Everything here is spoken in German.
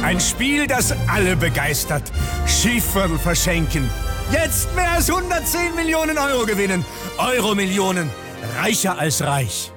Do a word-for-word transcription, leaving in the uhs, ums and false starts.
Ein Spiel, das alle begeistert. Schiefviertel verschenken. Jetzt mehr als hundertzehn Millionen Euro gewinnen. Euro-Millionen. Reicher als reich.